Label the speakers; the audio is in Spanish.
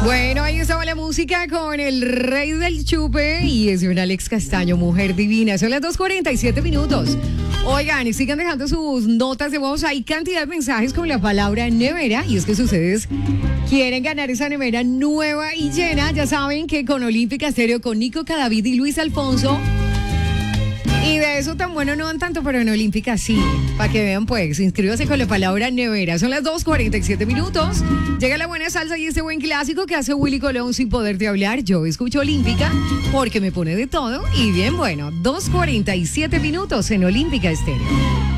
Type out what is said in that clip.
Speaker 1: Bueno, ahí estaba la música con el rey del chupe y es un Alex Castaño, mujer divina. Son las 2:47. Oigan, sigan dejando sus notas de voz. Hay cantidad de mensajes con la palabra nevera y es que ustedes quieren ganar esa nevera nueva y llena. Ya saben que con Olímpica Estéreo, con Nico Cadavid y Luis Alfonso. Y de eso tan bueno no dan tanto, pero en Olímpica sí. Para que vean, pues, inscríbase con la palabra nevera. Son las 2:47. Llega la buena salsa y este buen clásico que hace Willy Colón sin poderte hablar. Yo escucho Olímpica porque me pone de todo. Y bien, bueno, 2:47 en Olímpica Estéreo.